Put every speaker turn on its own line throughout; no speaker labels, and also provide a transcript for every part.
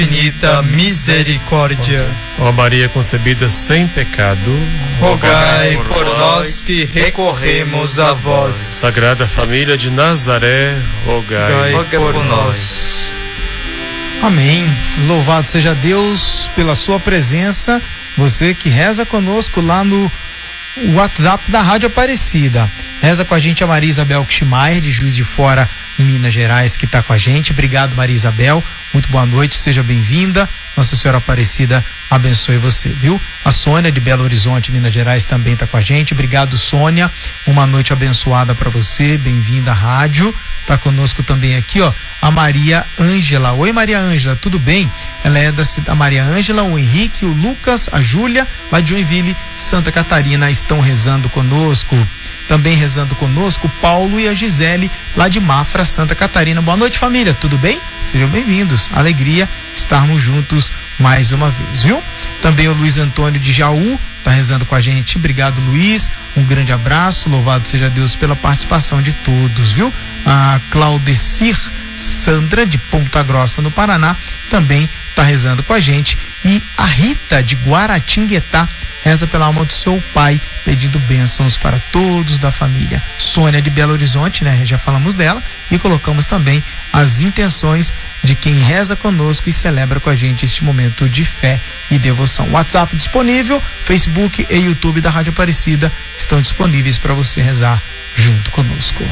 infinita misericórdia.
Ó Maria concebida sem pecado,
rogai por nós que recorremos a vós.
Sagrada Família de Nazaré, rogai
por nós.
Amém. Louvado seja Deus pela sua presença. Você que reza conosco lá no WhatsApp da Rádio Aparecida. Reza com a gente a Maria Isabel Kishmaier, de Juiz de Fora, Minas Gerais, que está com a gente. Obrigado, Maria Isabel. Muito boa noite, seja bem-vinda. Nossa Senhora Aparecida abençoe você, viu? A Sônia, de Belo Horizonte, Minas Gerais, também está com a gente. Obrigado, Sônia. Uma noite abençoada para você. Bem-vinda à rádio. Tá conosco também aqui, ó, a Maria Ângela. Oi, Maria Ângela, tudo bem? Ela é da Maria Ângela, o Henrique, o Lucas, a Júlia, lá de Joinville, Santa Catarina, estão rezando conosco. Também rezando conosco, o Paulo e a Gisele, lá de Mafra, Santa Catarina. Boa noite, família, tudo bem? Sejam bem-vindos. Alegria estarmos juntos mais uma vez, viu? Também o Luiz Antônio de Jaú tá rezando com a gente. Obrigado, Luiz. Um grande abraço. Louvado seja Deus pela participação de todos, viu? A Claudecir Sandra, de Ponta Grossa, no Paraná, também tá rezando com a gente. E a Rita, de Guaratinguetá, reza pela alma do seu pai, pedindo bênçãos para todos da família. Sônia, de Belo Horizonte, né? Já falamos dela, e colocamos também as intenções de quem reza conosco e celebra com a gente este momento de fé e devoção. WhatsApp disponível, Facebook e YouTube da Rádio Aparecida estão disponíveis para você rezar junto conosco.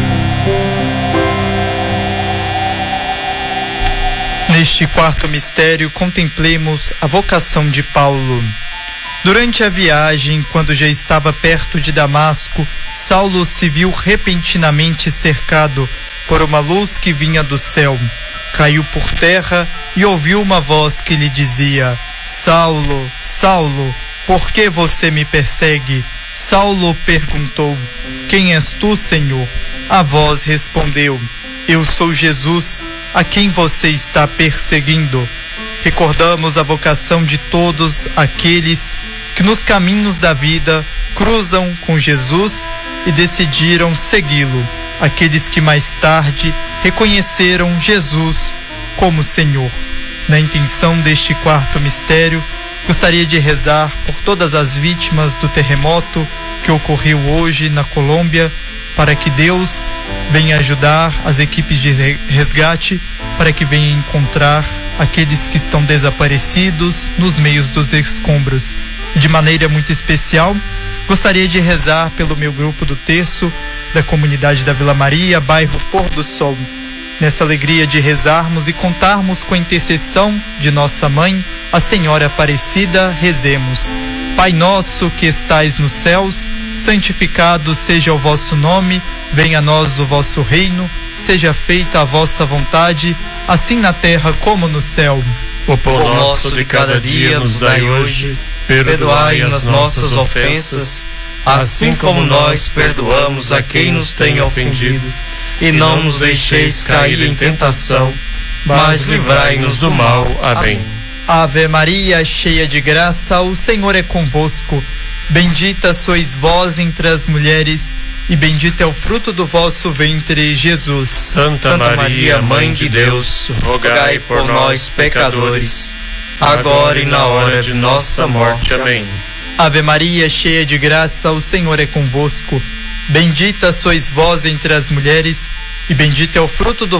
Neste quarto mistério, contemplemos a vocação de Paulo. Durante a viagem, quando já estava perto de Damasco, Saulo se viu repentinamente cercado por uma luz que vinha do céu. Caiu por terra e ouviu uma voz que lhe dizia: Saulo, Saulo, por que você me persegue? Saulo perguntou: Quem és tu, Senhor? A voz respondeu: Eu sou Jesus, a quem você está perseguindo. Recordamos a vocação de todos aqueles que nos caminhos da vida cruzam com Jesus e decidiram segui-lo, aqueles que mais tarde reconheceram Jesus como Senhor. Na intenção deste quarto mistério, gostaria de rezar por todas as vítimas do terremoto que ocorreu hoje na Colômbia, para que Deus venha ajudar as equipes de resgate, para que venha encontrar aqueles que estão desaparecidos nos meios dos escombros. De maneira muito especial, gostaria de rezar pelo meu grupo do terço da comunidade da Vila Maria, bairro Pôr do Sol. Nessa alegria de rezarmos e contarmos com a intercessão de nossa mãe, a Senhora Aparecida, rezemos. Pai nosso que estais nos céus, santificado seja o vosso nome, venha a nós o vosso reino, seja feita a vossa vontade, assim na terra como no céu.
O pão nosso de cada dia nos dai hoje. Perdoai as nossas ofensas, assim como nós perdoamos a quem nos tem ofendido. E não nos deixeis cair em tentação, mas livrai-nos do mal. Amém.
Ave Maria, cheia de graça, o Senhor é convosco. Bendita sois vós entre as mulheres, e bendito é o fruto do vosso ventre, Jesus.
Santa Maria, Mãe de Deus, rogai por nós, pecadores, agora e na hora de nossa morte. Amém.
Ave Maria, cheia de graça, o Senhor é convosco. Bendita sois vós entre as mulheres, e bendito é o fruto do